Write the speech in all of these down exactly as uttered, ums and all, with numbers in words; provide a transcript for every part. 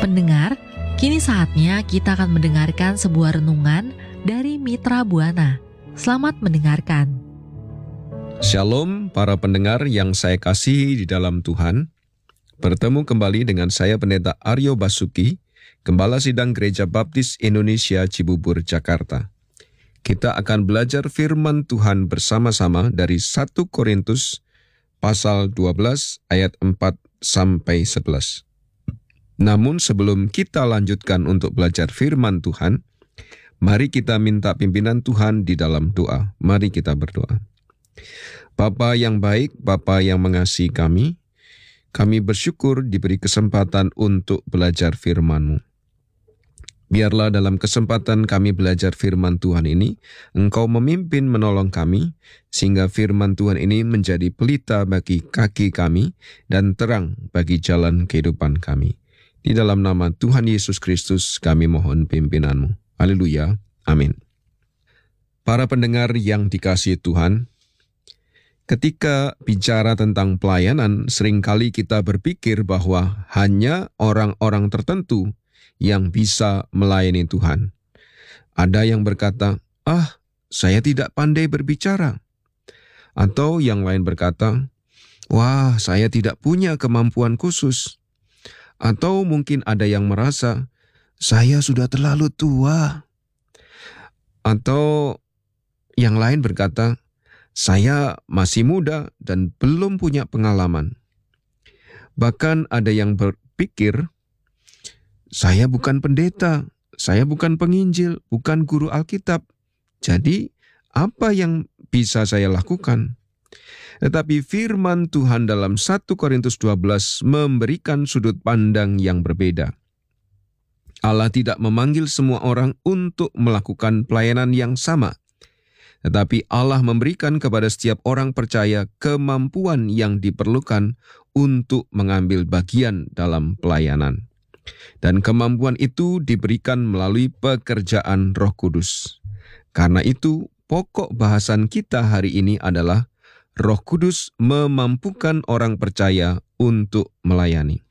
Pendengar, kini saatnya kita akan mendengarkan sebuah renungan dari Mitra Buana. Selamat mendengarkan. Shalom para pendengar yang saya kasihi di dalam Tuhan. Bertemu kembali dengan saya Pendeta Aryo Basuki, Gembala Sidang Gereja Baptis Indonesia Cibubur, Jakarta. Kita akan belajar firman Tuhan bersama-sama dari satu Korintus pasal dua belas ayat empat sampai sebelas. Namun sebelum kita lanjutkan untuk belajar firman Tuhan, mari kita minta pimpinan Tuhan di dalam doa. Mari kita berdoa. Bapa yang baik, Bapa yang mengasihi kami, kami bersyukur diberi kesempatan untuk belajar firman-Mu. Biarlah dalam kesempatan kami belajar firman Tuhan ini, Engkau memimpin menolong kami, sehingga firman Tuhan ini menjadi pelita bagi kaki kami dan terang bagi jalan kehidupan kami. Di dalam nama Tuhan Yesus Kristus kami mohon pimpinan-Mu. Haleluya. Amin. Para pendengar yang dikasihi Tuhan, ketika bicara tentang pelayanan, seringkali kita berpikir bahwa hanya orang-orang tertentu yang bisa melayani Tuhan. Ada yang berkata, ah, saya tidak pandai berbicara. Atau yang lain berkata, wah, saya tidak punya kemampuan khusus. Atau mungkin ada yang merasa, saya sudah terlalu tua. Atau yang lain berkata, saya masih muda dan belum punya pengalaman. Bahkan ada yang berpikir, saya bukan pendeta, saya bukan penginjil, bukan guru Alkitab. Jadi, apa yang bisa saya lakukan? Tetapi firman Tuhan dalam satu Korintus dua belas memberikan sudut pandang yang berbeda. Allah tidak memanggil semua orang untuk melakukan pelayanan yang sama. Tetapi Allah memberikan kepada setiap orang percaya kemampuan yang diperlukan untuk mengambil bagian dalam pelayanan. Dan kemampuan itu diberikan melalui pekerjaan Roh Kudus. Karena itu, pokok bahasan kita hari ini adalah Roh Kudus memampukan orang percaya untuk melayani.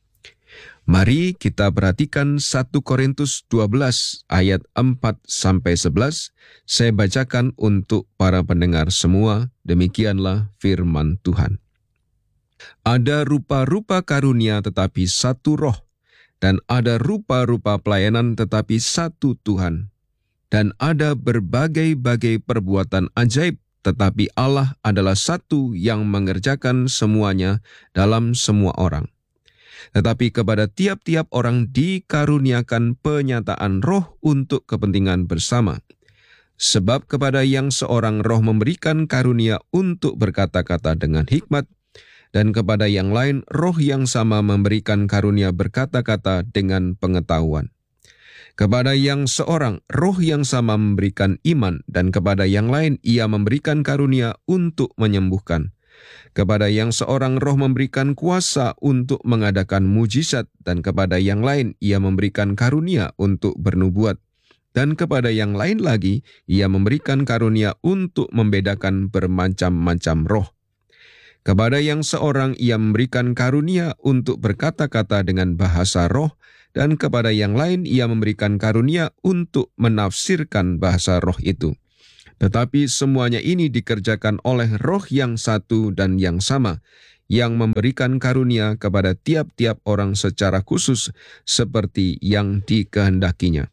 Mari kita perhatikan satu Korintus dua belas ayat empat sampai sebelas. Saya bacakan untuk para pendengar semua. Demikianlah firman Tuhan. Ada rupa-rupa karunia tetapi satu roh, dan ada rupa-rupa pelayanan tetapi satu Tuhan. Dan ada berbagai-bagai perbuatan ajaib, tetapi Allah adalah satu yang mengerjakan semuanya dalam semua orang. Tetapi kepada tiap-tiap orang dikaruniakan penyataan roh untuk kepentingan bersama. Sebab kepada yang seorang roh memberikan karunia untuk berkata-kata dengan hikmat, dan kepada yang lain roh yang sama memberikan karunia berkata-kata dengan pengetahuan. Kepada yang seorang roh yang sama memberikan iman, dan kepada yang lain ia memberikan karunia untuk menyembuhkan. Kepada yang seorang roh memberikan kuasa untuk mengadakan mujizat, dan kepada yang lain ia memberikan karunia untuk bernubuat. Dan kepada yang lain lagi ia memberikan karunia untuk membedakan bermacam-macam roh. Kepada yang seorang ia memberikan karunia untuk berkata-kata dengan bahasa roh, dan kepada yang lain ia memberikan karunia untuk menafsirkan bahasa roh itu. Tetapi semuanya ini dikerjakan oleh roh yang satu dan yang sama, yang memberikan karunia kepada tiap-tiap orang secara khusus seperti yang dikehendakinya.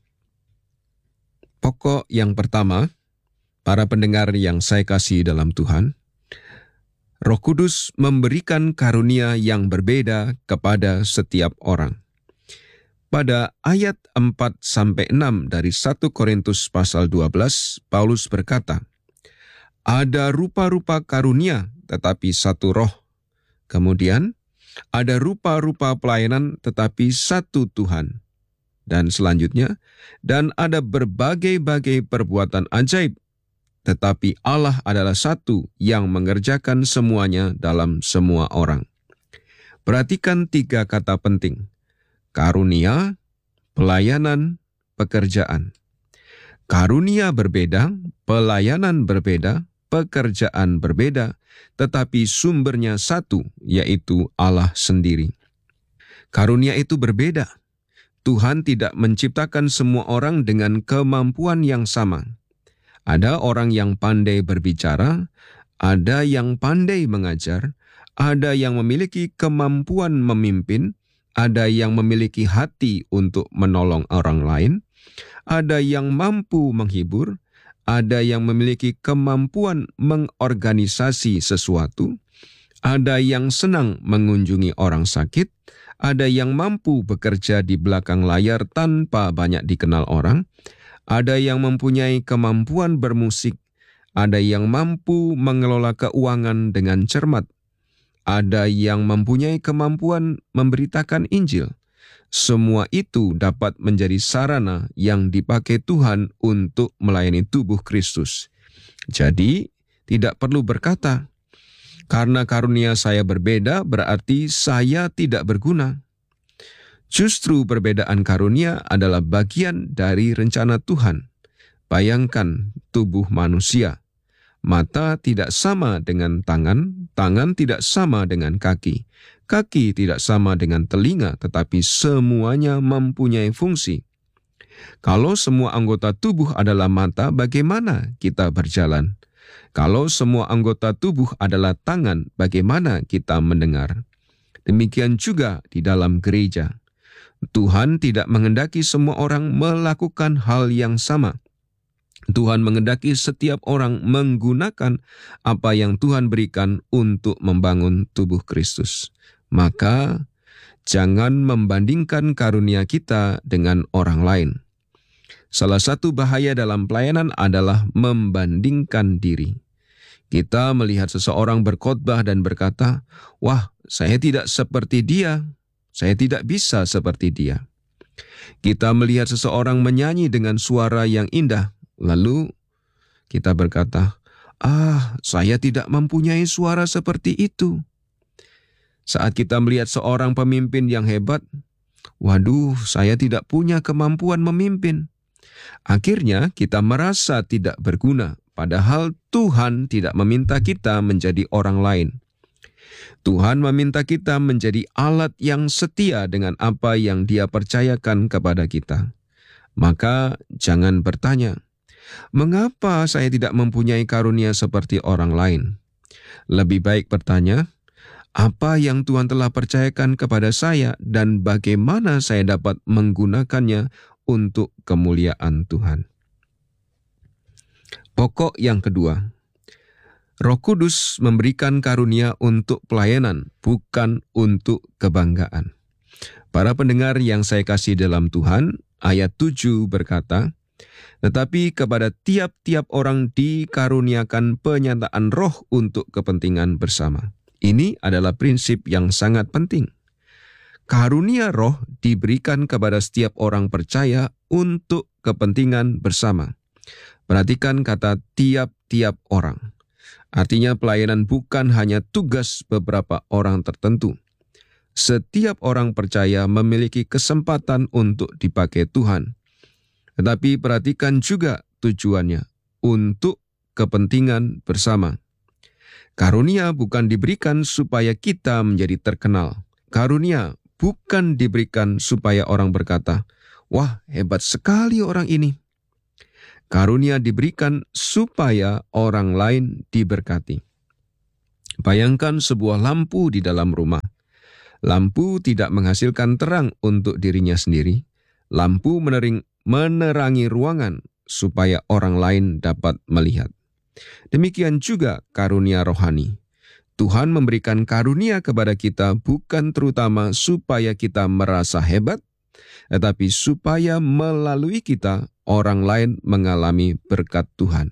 Pokok yang pertama, para pendengar yang saya kasihi dalam Tuhan, Roh Kudus memberikan karunia yang berbeda kepada setiap orang. Pada ayat empat sampai enam dari satu Korintus pasal dua belas, Paulus berkata, ada rupa-rupa karunia tetapi satu roh. Kemudian, ada rupa-rupa pelayanan tetapi satu Tuhan. Dan selanjutnya, dan ada berbagai-bagai perbuatan ajaib, tetapi Allah adalah satu yang mengerjakan semuanya dalam semua orang. Perhatikan tiga kata penting. Karunia, pelayanan, pekerjaan. Karunia berbeda, pelayanan berbeda, pekerjaan berbeda, tetapi sumbernya satu, yaitu Allah sendiri. Karunia itu berbeda. Tuhan tidak menciptakan semua orang dengan kemampuan yang sama. Ada orang yang pandai berbicara, ada yang pandai mengajar, ada yang memiliki kemampuan memimpin, ada yang memiliki hati untuk menolong orang lain, ada yang mampu menghibur, ada yang memiliki kemampuan mengorganisasi sesuatu, ada yang senang mengunjungi orang sakit, ada yang mampu bekerja di belakang layar tanpa banyak dikenal orang, ada yang mempunyai kemampuan bermusik, ada yang mampu mengelola keuangan dengan cermat, ada yang mempunyai kemampuan memberitakan Injil. Semua itu dapat menjadi sarana yang dipakai Tuhan untuk melayani tubuh Kristus. Jadi, tidak perlu berkata, karena karunia saya berbeda berarti saya tidak berguna. Justru perbedaan karunia adalah bagian dari rencana Tuhan. Bayangkan tubuh manusia. Mata tidak sama dengan tangan, tangan tidak sama dengan kaki, kaki tidak sama dengan telinga, tetapi semuanya mempunyai fungsi. Kalau semua anggota tubuh adalah mata, bagaimana kita berjalan? Kalau semua anggota tubuh adalah tangan, bagaimana kita mendengar? Demikian juga di dalam gereja. Tuhan tidak menghendaki semua orang melakukan hal yang sama. Tuhan menghendaki setiap orang menggunakan apa yang Tuhan berikan untuk membangun tubuh Kristus. Maka, jangan membandingkan karunia kita dengan orang lain. Salah satu bahaya dalam pelayanan adalah membandingkan diri. Kita melihat seseorang berkhotbah dan berkata, "Wah, saya tidak seperti dia. Saya tidak bisa seperti dia." Kita melihat seseorang menyanyi dengan suara yang indah, lalu kita berkata, "Ah, saya tidak mempunyai suara seperti itu." Saat kita melihat seorang pemimpin yang hebat, "Waduh, saya tidak punya kemampuan memimpin." Akhirnya kita merasa tidak berguna, padahal Tuhan tidak meminta kita menjadi orang lain. Tuhan meminta kita menjadi alat yang setia dengan apa yang Dia percayakan kepada kita. Maka jangan bertanya, "Mengapa saya tidak mempunyai karunia seperti orang lain?" Lebih baik bertanya, "Apa yang Tuhan telah percayakan kepada saya dan bagaimana saya dapat menggunakannya untuk kemuliaan Tuhan?" Pokok yang kedua, Roh Kudus memberikan karunia untuk pelayanan, bukan untuk kebanggaan. Para pendengar yang saya kasih dalam Tuhan, ayat tujuh berkata, "Tetapi kepada tiap-tiap orang dikaruniakan penyataan roh untuk kepentingan bersama." Ini adalah prinsip yang sangat penting. Karunia roh diberikan kepada setiap orang percaya untuk kepentingan bersama. Perhatikan kata tiap-tiap orang. Artinya pelayanan bukan hanya tugas beberapa orang tertentu. Setiap orang percaya memiliki kesempatan untuk dipakai Tuhan. Tetapi perhatikan juga tujuannya, untuk kepentingan bersama. Karunia bukan diberikan supaya kita menjadi terkenal. Karunia bukan diberikan supaya orang berkata, "Wah, hebat sekali orang ini." Karunia diberikan supaya orang lain diberkati. Bayangkan sebuah lampu di dalam rumah. Lampu tidak menghasilkan terang untuk dirinya sendiri. Lampu menering, menerangi ruangan supaya orang lain dapat melihat. Demikian juga karunia rohani. Tuhan memberikan karunia kepada kita bukan terutama supaya kita merasa hebat, tetapi supaya melalui kita orang lain mengalami berkat Tuhan.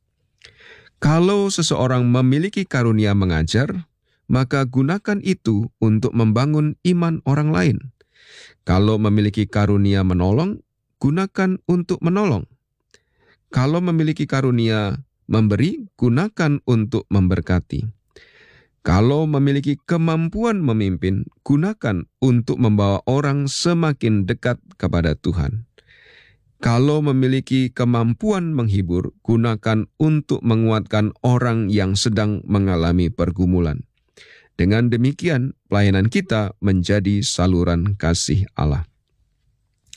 Kalau seseorang memiliki karunia mengajar, maka gunakan itu untuk membangun iman orang lain. Kalau memiliki karunia menolong, gunakan untuk menolong. Kalau memiliki karunia memberi, gunakan untuk memberkati. Kalau memiliki kemampuan memimpin, gunakan untuk membawa orang semakin dekat kepada Tuhan. Kalau memiliki kemampuan menghibur, gunakan untuk menguatkan orang yang sedang mengalami pergumulan. Dengan demikian, pelayanan kita menjadi saluran kasih Allah.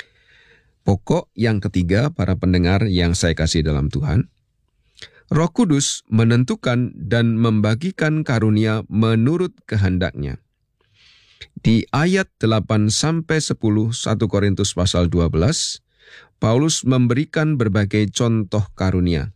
Pokok yang ketiga, para pendengar yang saya kasih dalam Tuhan, Roh Kudus menentukan dan membagikan karunia menurut kehendak-Nya. Di ayat delapan sampai sepuluh satu Korintus pasal dua belas, Paulus memberikan berbagai contoh karunia.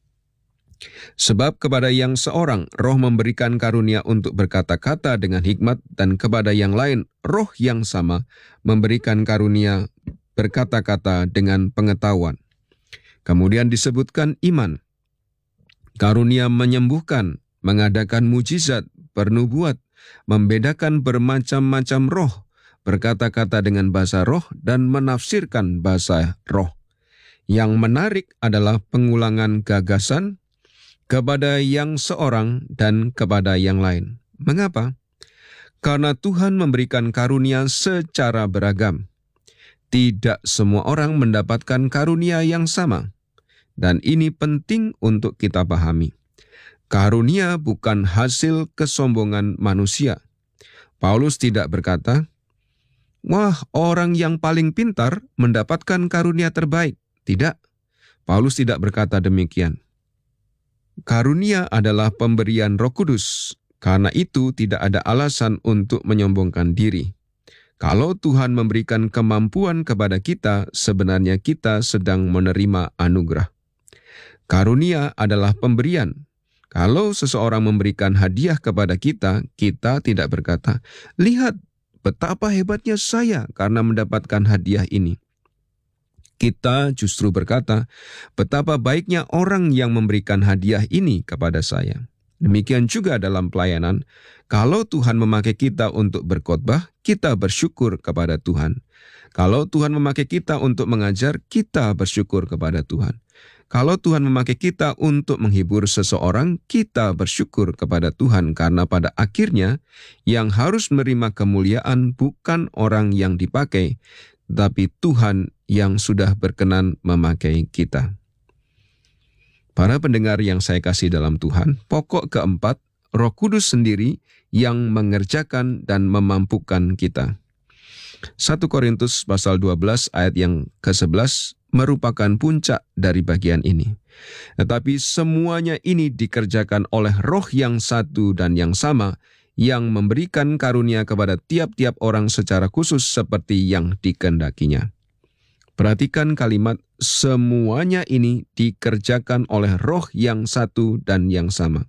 Sebab kepada yang seorang Roh memberikan karunia untuk berkata-kata dengan hikmat, dan kepada yang lain Roh yang sama memberikan karunia berkata-kata dengan pengetahuan. Kemudian disebutkan iman, karunia menyembuhkan, mengadakan mujizat, pernubuat, membedakan bermacam-macam roh, berkata-kata dengan bahasa roh, dan menafsirkan bahasa roh. Yang menarik adalah pengulangan gagasan kepada yang seorang dan kepada yang lain. Mengapa? Karena Tuhan memberikan karunia secara beragam. Tidak semua orang mendapatkan karunia yang sama. Dan ini penting untuk kita pahami. Karunia bukan hasil kesombongan manusia. Paulus tidak berkata, "Wah, orang yang paling pintar mendapatkan karunia terbaik." Tidak, Paulus tidak berkata demikian. Karunia adalah pemberian Roh Kudus. Karena itu tidak ada alasan untuk menyombongkan diri. Kalau Tuhan memberikan kemampuan kepada kita, sebenarnya kita sedang menerima anugerah. Karunia adalah pemberian. Kalau seseorang memberikan hadiah kepada kita, kita tidak berkata, "Lihat betapa hebatnya saya karena mendapatkan hadiah ini." Kita justru berkata, "Betapa baiknya orang yang memberikan hadiah ini kepada saya." Demikian juga dalam pelayanan, kalau Tuhan memakai kita untuk berkhotbah, kita bersyukur kepada Tuhan. Kalau Tuhan memakai kita untuk mengajar, kita bersyukur kepada Tuhan. Kalau Tuhan memakai kita untuk menghibur seseorang, kita bersyukur kepada Tuhan, karena pada akhirnya yang harus menerima kemuliaan bukan orang yang dipakai, tapi Tuhan yang sudah berkenan memakai kita. Para pendengar yang saya kasih dalam Tuhan, pokok keempat, Roh Kudus sendiri yang mengerjakan dan memampukan kita. satu Korintus pasal dua belas ayat yang kesebelas merupakan puncak dari bagian ini. Tetapi semuanya ini dikerjakan oleh Roh yang satu dan yang sama, yang memberikan karunia kepada tiap-tiap orang secara khusus seperti yang dikehendakinya. Perhatikan kalimat semuanya ini dikerjakan oleh Roh yang satu dan yang sama.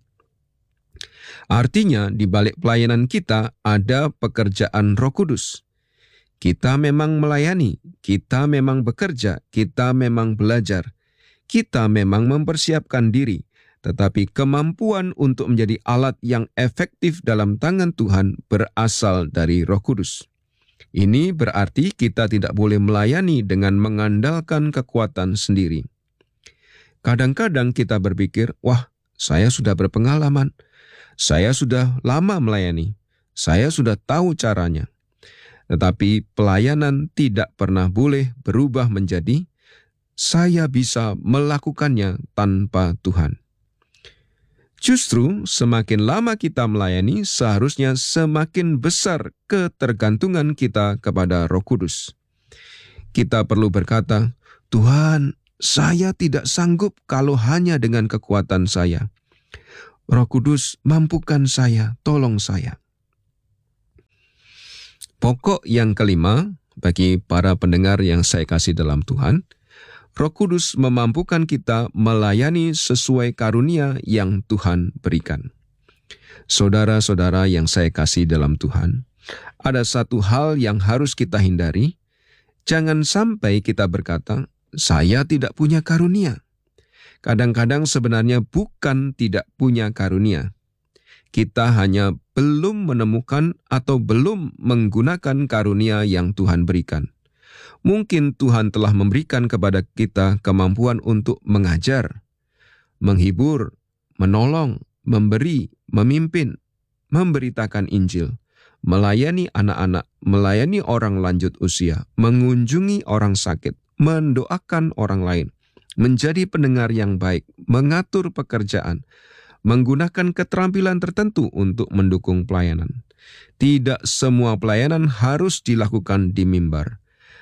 Artinya di balik pelayanan kita ada pekerjaan Roh Kudus. Kita memang melayani, kita memang bekerja, kita memang belajar, kita memang mempersiapkan diri, tetapi kemampuan untuk menjadi alat yang efektif dalam tangan Tuhan berasal dari Roh Kudus. Ini berarti kita tidak boleh melayani dengan mengandalkan kekuatan sendiri. Kadang-kadang kita berpikir, wah, saya sudah berpengalaman, saya sudah lama melayani, saya sudah tahu caranya. Tetapi pelayanan tidak pernah boleh berubah menjadi, saya bisa melakukannya tanpa Tuhan. Justru semakin lama kita melayani, seharusnya semakin besar ketergantungan kita kepada Roh Kudus. Kita perlu berkata, "Tuhan, saya tidak sanggup kalau hanya dengan kekuatan saya. Roh Kudus, mampukan saya, tolong saya." Pokok yang kelima, bagi para pendengar yang saya kasih dalam Tuhan, Roh Kudus memampukan kita melayani sesuai karunia yang Tuhan berikan. Saudara-saudara yang saya kasih dalam Tuhan, ada satu hal yang harus kita hindari. Jangan sampai kita berkata, "Saya tidak punya karunia." Kadang-kadang sebenarnya bukan tidak punya karunia. Kita hanya belum menemukan atau belum menggunakan karunia yang Tuhan berikan. Mungkin Tuhan telah memberikan kepada kita kemampuan untuk mengajar, menghibur, menolong, memberi, memimpin, memberitakan Injil, melayani anak-anak, melayani orang lanjut usia, mengunjungi orang sakit, mendoakan orang lain, menjadi pendengar yang baik, mengatur pekerjaan, menggunakan keterampilan tertentu untuk mendukung pelayanan. Tidak semua pelayanan harus dilakukan di mimbar.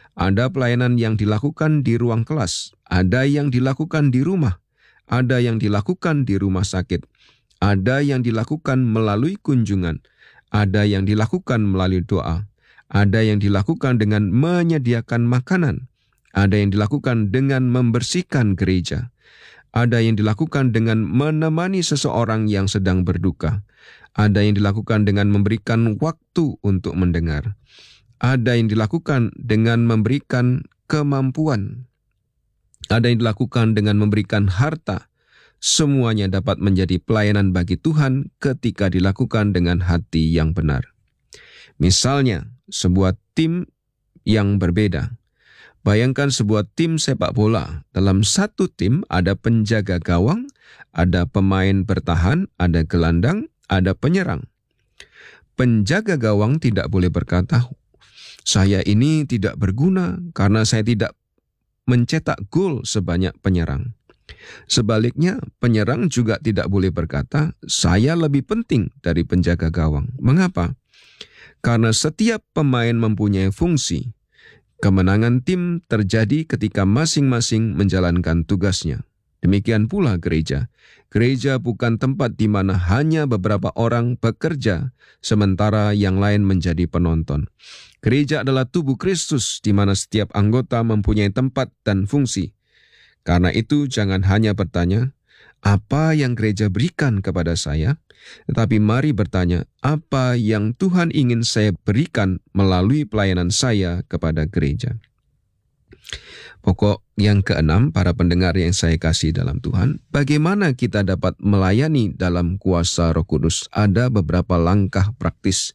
Ada pelayanan yang dilakukan di ruang kelas, ada yang dilakukan di rumah, ada yang dilakukan di rumah sakit, ada yang dilakukan melalui kunjungan, ada yang dilakukan melalui doa, ada yang dilakukan dengan menyediakan makanan, ada yang dilakukan dengan membersihkan gereja, ada yang dilakukan dengan menemani seseorang yang sedang berduka, ada yang dilakukan dengan memberikan waktu untuk mendengar, ada yang dilakukan dengan memberikan kemampuan, ada yang dilakukan dengan memberikan harta. Semuanya dapat menjadi pelayanan bagi Tuhan ketika dilakukan dengan hati yang benar. Misalnya, sebuah tim yang berbeda. Bayangkan sebuah tim sepak bola. Dalam satu tim ada penjaga gawang, ada pemain bertahan, ada gelandang, ada penyerang. Penjaga gawang tidak boleh berkata, "Saya ini tidak berguna karena saya tidak mencetak gol sebanyak penyerang." Sebaliknya, penyerang juga tidak boleh berkata, "Saya lebih penting dari penjaga gawang." Mengapa? Karena setiap pemain mempunyai fungsi. Kemenangan tim terjadi ketika masing-masing menjalankan tugasnya. Demikian pula gereja. Gereja bukan tempat di mana hanya beberapa orang bekerja, sementara yang lain menjadi penonton. Gereja adalah tubuh Kristus di mana setiap anggota mempunyai tempat dan fungsi. Karena itu jangan hanya bertanya, apa yang gereja berikan kepada saya? Tetapi mari bertanya, apa yang Tuhan ingin saya berikan melalui pelayanan saya kepada gereja? Pokok yang keenam, para pendengar yang saya kasih dalam Tuhan, bagaimana kita dapat melayani dalam kuasa Roh Kudus? Ada beberapa langkah praktis.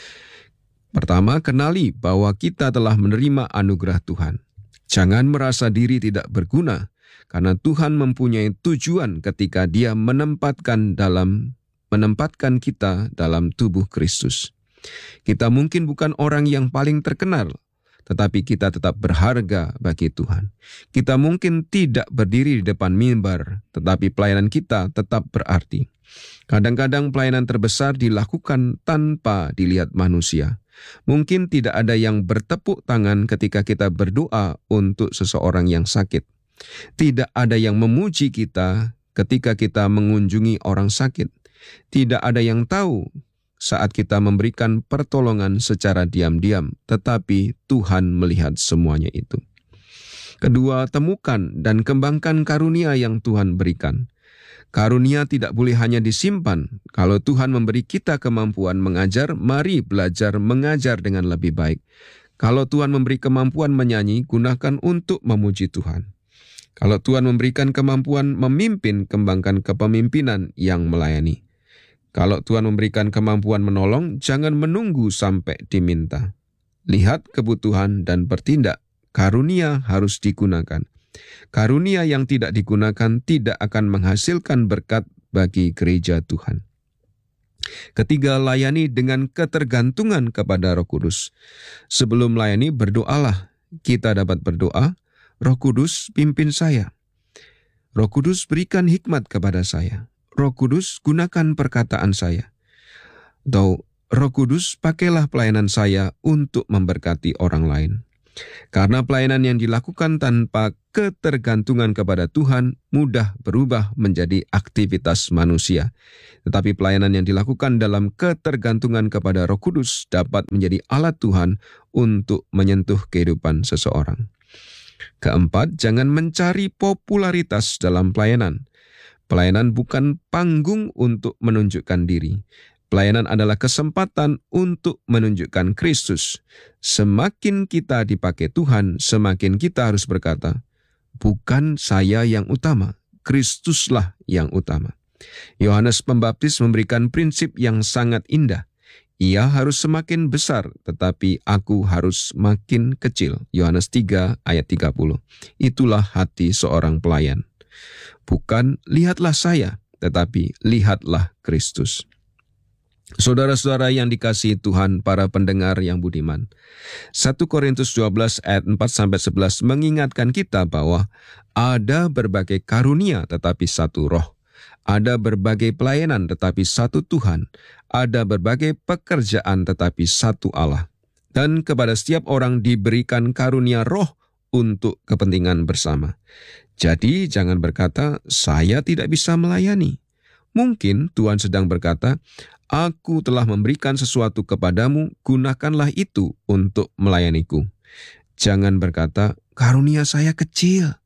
Pertama, kenali bahwa kita telah menerima anugerah Tuhan. Jangan merasa diri tidak berguna, karena Tuhan mempunyai tujuan ketika Dia menempatkan dalam menempatkan kita dalam tubuh Kristus. Kita mungkin bukan orang yang paling terkenal, tetapi kita tetap berharga bagi Tuhan. Kita mungkin tidak berdiri di depan mimbar, tetapi pelayanan kita tetap berarti. Kadang-kadang pelayanan terbesar dilakukan tanpa dilihat manusia. Mungkin tidak ada yang bertepuk tangan ketika kita berdoa untuk seseorang yang sakit. Tidak ada yang memuji kita ketika kita mengunjungi orang sakit. Tidak ada yang tahu saat kita memberikan pertolongan secara diam-diam, tetapi Tuhan melihat semuanya itu. Kedua, temukan dan kembangkan karunia yang Tuhan berikan. Karunia tidak boleh hanya disimpan. Kalau Tuhan memberi kita kemampuan mengajar, mari belajar mengajar dengan lebih baik. Kalau Tuhan memberi kemampuan menyanyi, gunakan untuk memuji Tuhan. Kalau Tuhan memberikan kemampuan memimpin, kembangkan kepemimpinan yang melayani. Kalau Tuhan memberikan kemampuan menolong, jangan menunggu sampai diminta. Lihat kebutuhan dan bertindak. Karunia harus digunakan. Karunia yang tidak digunakan tidak akan menghasilkan berkat bagi gereja Tuhan. Ketiga, layani dengan ketergantungan kepada Roh Kudus. Sebelum melayani, berdoalah. Kita dapat berdoa, Roh Kudus pimpin saya. Roh Kudus berikan hikmat kepada saya. Roh Kudus gunakan perkataan saya. Atau Roh Kudus pakailah pelayanan saya untuk memberkati orang lain. Karena pelayanan yang dilakukan tanpa ketergantungan kepada Tuhan mudah berubah menjadi aktivitas manusia. Tetapi pelayanan yang dilakukan dalam ketergantungan kepada Roh Kudus dapat menjadi alat Tuhan untuk menyentuh kehidupan seseorang. Keempat, jangan mencari popularitas dalam pelayanan. Pelayanan bukan panggung untuk menunjukkan diri. Pelayanan adalah kesempatan untuk menunjukkan Kristus. Semakin kita dipakai Tuhan, semakin kita harus berkata, bukan saya yang utama, Kristuslah yang utama. Yohanes Pembaptis memberikan prinsip yang sangat indah. Ia harus semakin besar, tetapi aku harus makin kecil. Yohanes tiga ayat tiga puluh. Itulah hati seorang pelayan. Bukan lihatlah saya, tetapi lihatlah Kristus. Saudara-saudara yang dikasihi Tuhan, para pendengar yang budiman, satu Korintus dua belas ayat empat sampai sebelas mengingatkan kita bahwa ada berbagai karunia tetapi satu roh. Ada berbagai pelayanan tetapi satu Tuhan. Ada berbagai pekerjaan tetapi satu Allah. Dan kepada setiap orang diberikan karunia roh untuk kepentingan bersama. Jadi jangan berkata, saya tidak bisa melayani. Mungkin Tuhan sedang berkata, aku telah memberikan sesuatu kepadamu, gunakanlah itu untuk melayaniku. Jangan berkata, karunia saya kecil.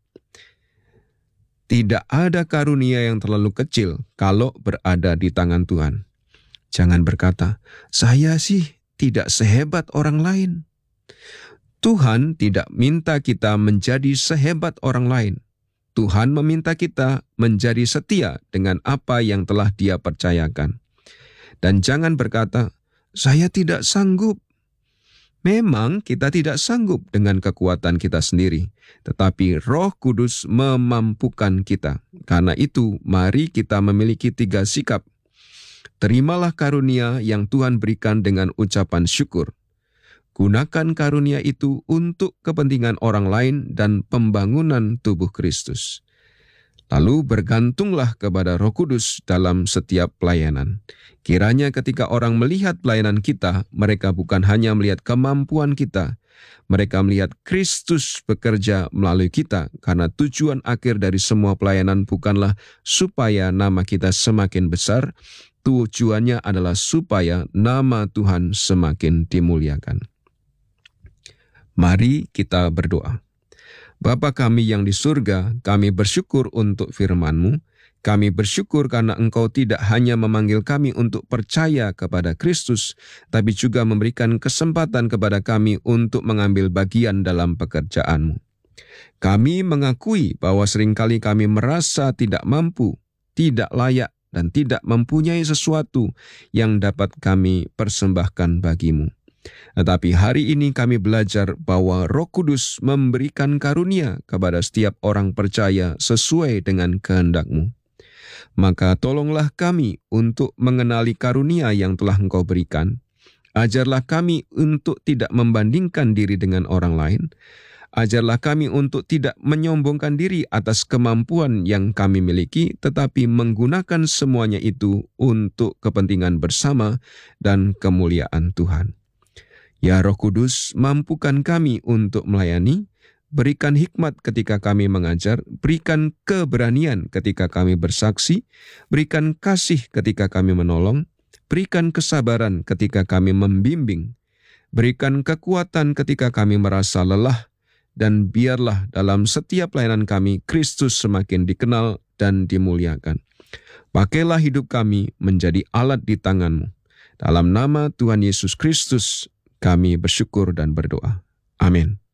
Tidak ada karunia yang terlalu kecil kalau berada di tangan Tuhan. Jangan berkata, saya sih tidak sehebat orang lain. Tuhan tidak minta kita menjadi sehebat orang lain. Tuhan meminta kita menjadi setia dengan apa yang telah Dia percayakan. Dan jangan berkata, saya tidak sanggup. Memang kita tidak sanggup dengan kekuatan kita sendiri, tetapi Roh Kudus memampukan kita. Karena itu, mari kita memiliki tiga sikap. Terimalah karunia yang Tuhan berikan dengan ucapan syukur. Gunakan karunia itu untuk kepentingan orang lain dan pembangunan tubuh Kristus. Lalu bergantunglah kepada Roh Kudus dalam setiap pelayanan. Kiranya ketika orang melihat pelayanan kita, mereka bukan hanya melihat kemampuan kita, mereka melihat Kristus bekerja melalui kita, karena tujuan akhir dari semua pelayanan bukanlah supaya nama kita semakin besar, tujuannya adalah supaya nama Tuhan semakin dimuliakan. Mari kita berdoa. Bapa kami yang di surga, kami bersyukur untuk firman-Mu. Kami bersyukur karena Engkau tidak hanya memanggil kami untuk percaya kepada Kristus, tapi juga memberikan kesempatan kepada kami untuk mengambil bagian dalam pekerjaan-Mu. Kami mengakui bahwa seringkali kami merasa tidak mampu, tidak layak, dan tidak mempunyai sesuatu yang dapat kami persembahkan bagi-Mu. Tetapi hari ini kami belajar bahwa Roh Kudus memberikan karunia kepada setiap orang percaya sesuai dengan kehendak-Mu. Maka tolonglah kami untuk mengenali karunia yang telah Engkau berikan. Ajarlah kami untuk tidak membandingkan diri dengan orang lain. Ajarlah kami untuk tidak menyombongkan diri atas kemampuan yang kami miliki, tetapi menggunakan semuanya itu untuk kepentingan bersama dan kemuliaan Tuhan. Ya Roh Kudus, mampukan kami untuk melayani, berikan hikmat ketika kami mengajar, berikan keberanian ketika kami bersaksi, berikan kasih ketika kami menolong, berikan kesabaran ketika kami membimbing, berikan kekuatan ketika kami merasa lelah, dan biarlah dalam setiap pelayanan kami Kristus semakin dikenal dan dimuliakan. Pakailah hidup kami menjadi alat di tangan-Mu. Dalam nama Tuhan Yesus Kristus, kami bersyukur dan berdoa. Amin.